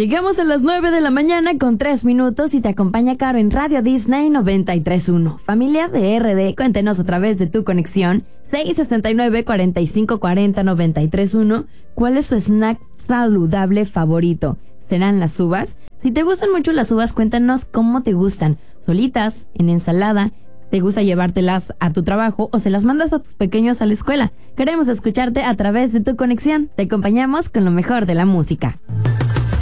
Llegamos a las 9 de la mañana con 3 minutos y te acompaña Caro en Radio Disney 93.1. Familia de RD, cuéntenos a través de tu conexión 669-4540-93.1 cuál es su snack saludable favorito. ¿Serán las uvas? Si te gustan mucho las uvas, cuéntanos cómo te gustan. ¿Solitas? ¿En ensalada? ¿Te gusta llevártelas a tu trabajo o se las mandas a tus pequeños a la escuela? Queremos escucharte a través de tu conexión. Te acompañamos con lo mejor de la música.